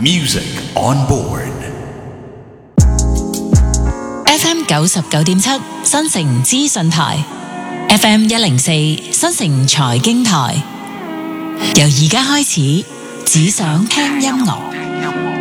Music on board. FM 99.7新城資訊台 ，FM 104新城財經台。由而家開始，只想聽音樂。